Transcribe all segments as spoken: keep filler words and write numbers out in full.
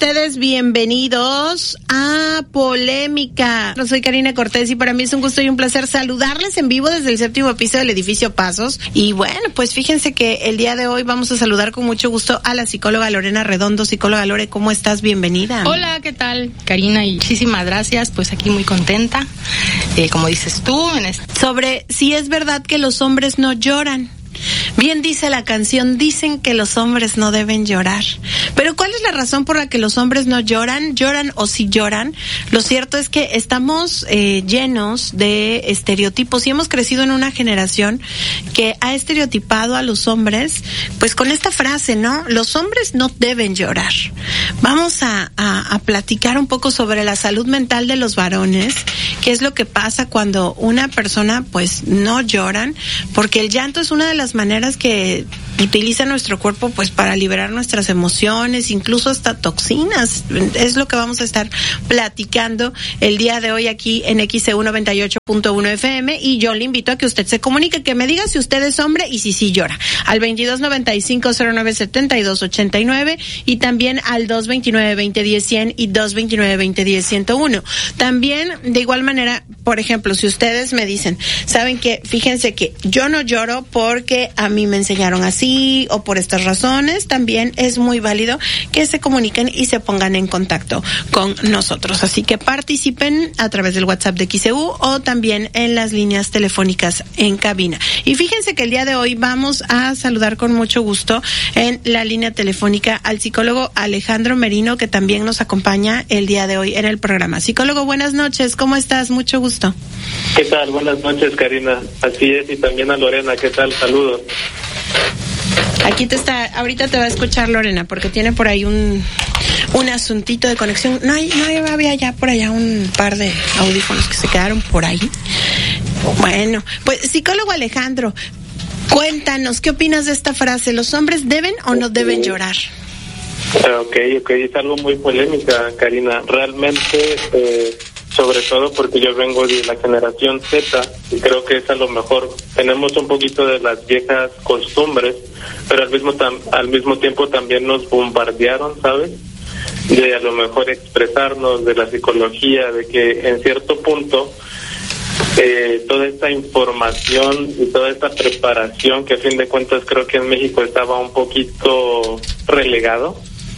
ustedes bienvenidos a Polémica. Yo soy Karina Cortés y para mí es un gusto y un placer saludarles en vivo desde el séptimo piso del edificio Pasos. Y bueno, pues fíjense que el día de hoy vamos a saludar con mucho gusto a la psicóloga Lorena Redondo. Psicóloga Lore, ¿cómo estás? Bienvenida. Hola, ¿qué tal, Karina? Y muchísimas gracias, pues aquí muy contenta, eh, como dices tú. En este... Sobre si es verdad que los hombres no lloran. Bien dice la canción, dicen que los hombres no deben llorar. Pero ¿cuál es la razón por la que los hombres no lloran? ¿Lloran o si lloran? Lo cierto es que estamos eh, llenos de estereotipos y hemos crecido en una generación que ha estereotipado a los hombres, pues con esta frase, ¿no? Los hombres no deben llorar. Vamos a, a, a platicar un poco sobre la salud mental de los varones, qué es lo que pasa cuando una persona, pues, no lloran, porque el llanto es una de las maneras que utiliza nuestro cuerpo pues para liberar nuestras emociones, incluso hasta toxinas. Es lo que vamos a estar platicando el día de hoy aquí en X C U noventa y ocho punto uno F M, y yo le invito a que usted se comunique, que me diga si usted es hombre y si sí llora, al veintidós noventa y cinco cero nueve setenta y dos ochenta y nueve y también al dos veintinueve veinte diez cien y dos veintinueve veinte diez ciento uno. También, de igual manera, por ejemplo, si ustedes me dicen, saben que, fíjense que yo no lloro porque a mí me enseñaron así o por estas razones, también es muy válido que se comuniquen y se pongan en contacto con nosotros. Así que participen a través del WhatsApp de X C U o también en las líneas telefónicas en cabina. Y fíjense que el día de hoy vamos a saludar con mucho gusto en la línea telefónica al psicólogo Alejandro Merino, que también nos acompaña el día de hoy en el programa. Psicólogo, buenas noches, ¿cómo estás? Mucho gusto. ¿Qué tal? Buenas noches, Karina. Así es, y también a Lorena, ¿qué tal? Saludos. Aquí te está, ahorita te va a escuchar Lorena, porque tiene por ahí un un asuntito de conexión. No hay, no hay, había ya por allá un par de audífonos que se quedaron por ahí. Bueno, pues psicólogo Alejandro, cuéntanos, ¿qué opinas de esta frase? ¿Los hombres deben o no deben llorar? Ok, ok, es algo muy polémica, Karina. Realmente, eh, sobre todo porque yo vengo de la generación Z y creo que es a lo mejor, tenemos un poquito de las viejas costumbres, pero al mismo tam, al mismo tiempo también nos bombardearon, ¿sabes? De a lo mejor expresarnos, de la psicología, de que en cierto punto eh, toda esta información y toda esta preparación, que a fin de cuentas creo que en México estaba un poquito relegado,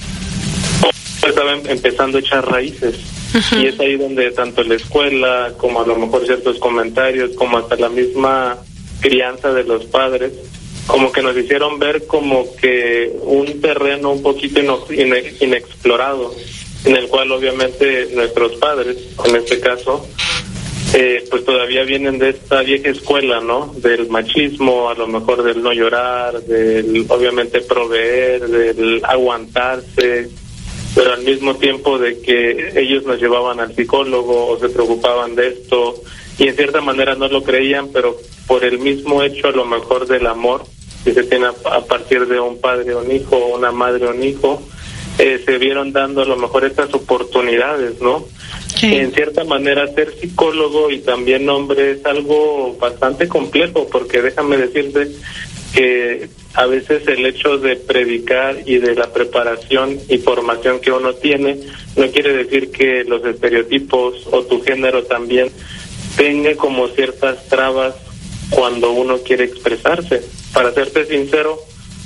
estaba empezando a echar raíces. Uh-huh. Y es ahí donde tanto la escuela, como a lo mejor ciertos comentarios, como hasta la misma crianza de los padres, como que nos hicieron ver como que un terreno un poquito ine- inexplorado, en el cual obviamente nuestros padres, en este caso, eh, pues todavía vienen de esta vieja escuela, ¿no? Del machismo, a lo mejor del no llorar, del obviamente proveer, del aguantarse, pero al mismo tiempo de que ellos nos llevaban al psicólogo o se preocupaban de esto y en cierta manera no lo creían, pero por el mismo hecho a lo mejor del amor que se tiene a, a partir de un padre o un hijo, una madre o un hijo, eh, se vieron dando a lo mejor estas oportunidades, ¿no? Sí. En cierta manera ser psicólogo y también hombre es algo bastante complejo, porque déjame decirte que a veces el hecho de predicar y de la preparación y formación que uno tiene no quiere decir que los estereotipos o tu género también tenga como ciertas trabas cuando uno quiere expresarse. Para serte sincero,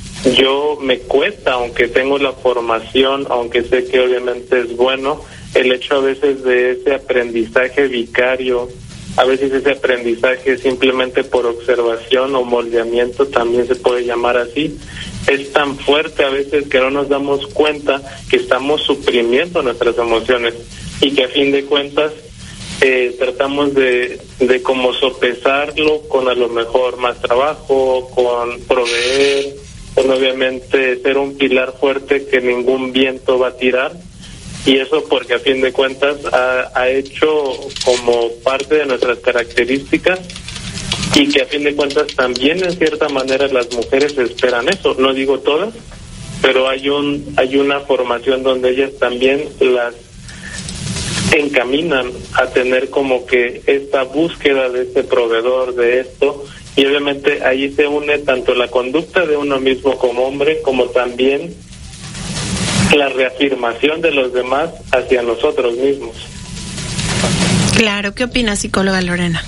yo me cuesta, aunque tengo la formación, aunque sé que obviamente es bueno, el hecho a veces de ese aprendizaje vicario, a veces ese aprendizaje simplemente por observación o moldeamiento, también se puede llamar así, es tan fuerte a veces que no nos damos cuenta que estamos suprimiendo nuestras emociones y que a fin de cuentas eh, tratamos de, de como sopesarlo con a lo mejor más trabajo, con proveer, con obviamente ser un pilar fuerte que ningún viento va a tirar. Y eso porque a fin de cuentas ha, ha hecho como parte de nuestras características y que a fin de cuentas también en cierta manera las mujeres esperan eso. No digo todas, pero hay un hay una formación donde ellas también las encaminan a tener como que esta búsqueda de este proveedor, de esto, y obviamente ahí se une tanto la conducta de uno mismo como hombre, como también la reafirmación de los demás hacia nosotros mismos. Claro, ¿qué opina, psicóloga Lorena?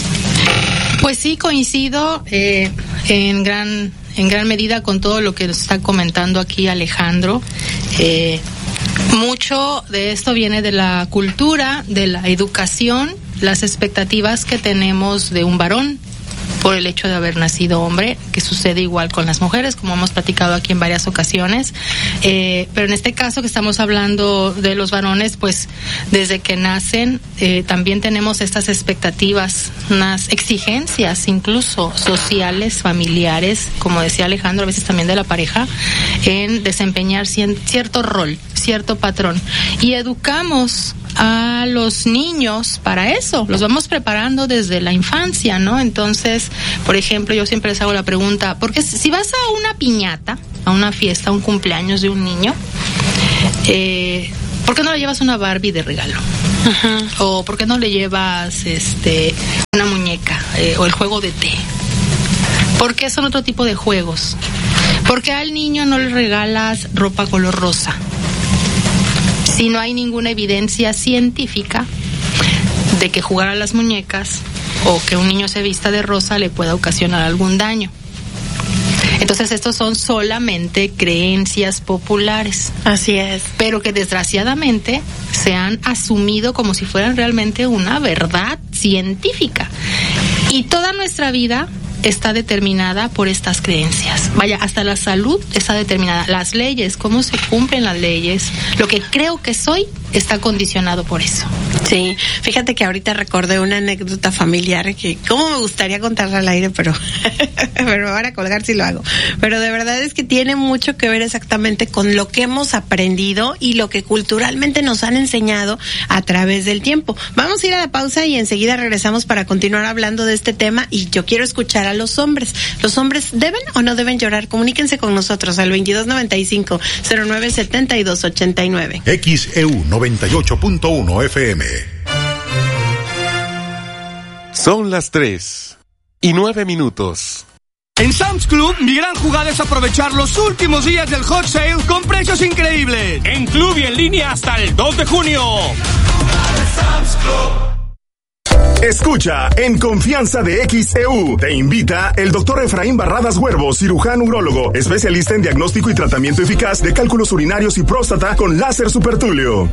Pues sí, coincido eh, en gran en gran medida con todo lo que nos está comentando aquí Alejandro. Eh, mucho de esto viene de la cultura, de la educación, las expectativas que tenemos de un varón por el hecho de haber nacido hombre, que sucede igual con las mujeres, como hemos platicado aquí en varias ocasiones. Eh, pero en este caso que estamos hablando de los varones, pues desde que nacen eh, también tenemos estas expectativas, unas exigencias incluso sociales, familiares, como decía Alejandro, a veces también de la pareja, en desempeñar cierto rol, cierto patrón. Y educamos a los niños para eso, los vamos preparando desde la infancia, ¿no? Entonces, por ejemplo, yo siempre les hago la pregunta, porque si vas a una piñata, a una fiesta, a un cumpleaños de un niño, eh, ¿por qué no le llevas una Barbie de regalo? Uh-huh. O ¿por qué no le llevas este una muñeca eh, o el juego de té? ¿Por qué son otro tipo de juegos? ¿Por qué al niño no le regalas ropa color rosa? Si no hay ninguna evidencia científica de que jugar a las muñecas o que un niño se vista de rosa le pueda ocasionar algún daño. Entonces estos son solamente creencias populares. Así es. Pero que desgraciadamente se han asumido como si fueran realmente una verdad científica. Y toda nuestra vida está determinada por estas creencias. Vaya, hasta la salud está determinada. Las leyes, cómo se cumplen las leyes, lo que creo que soy está condicionado por eso. Sí, fíjate que ahorita recordé una anécdota familiar que cómo me gustaría contarla al aire, pero pero me van a colgar si lo hago. Pero de verdad es que tiene mucho que ver exactamente con lo que hemos aprendido y lo que culturalmente nos han enseñado a través del tiempo. Vamos a ir a la pausa y enseguida regresamos para continuar hablando de este tema, y yo quiero escuchar a los hombres. ¿Los hombres deben o no deben llorar? Comuníquense con nosotros al veintidós noventa y cinco, cero nueve setenta y dos ochenta y nueve. X E U noventa y ocho punto uno F M. Son las tres y nueve minutos. En Sam's Club, mi gran jugada es aprovechar los últimos días del hot sale con precios increíbles. En club y en línea hasta el dos de junio. Sam's Club. Escucha En Confianza de X E U. Te invita el doctor Efraín Barradas Huervo, cirujano urólogo, especialista en diagnóstico y tratamiento eficaz de cálculos urinarios y próstata con láser supertulio.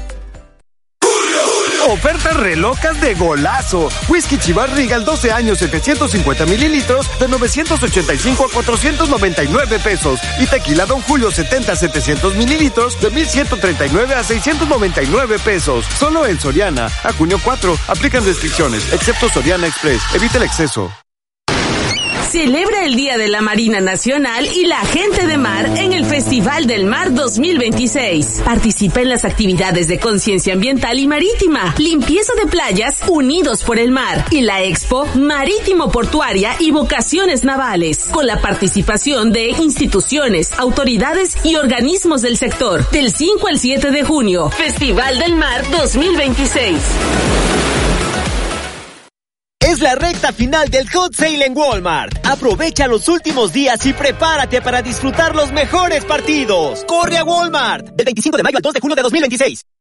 Ofertas relocas de golazo. Whisky Chivas Regal doce años, setecientos cincuenta mililitros de novecientos ochenta y cinco a cuatrocientos noventa y nueve pesos. Y tequila Don Julio setenta, setecientos mililitros de mil ciento treinta y nueve a seiscientos noventa y nueve pesos. Solo en Soriana. A junio cuatro. Aplican restricciones, excepto Soriana Express. Evita el exceso. Celebra el Día de la Marina Nacional y la Gente de Mar en el Festival del Mar dos mil veintiséis. Participa en las actividades de conciencia ambiental y marítima, limpieza de playas, unidos por el mar, y la Expo Marítimo Portuaria y Vocaciones Navales, con la participación de instituciones, autoridades y organismos del sector. Del cinco al siete de junio, Festival del Mar dos mil veintiséis. Es la recta final del Hot Sale en Walmart. Aprovecha los últimos días y prepárate para disfrutar los mejores partidos. ¡Corre a Walmart! Del veinticinco de mayo al dos de junio de dos mil veintiséis.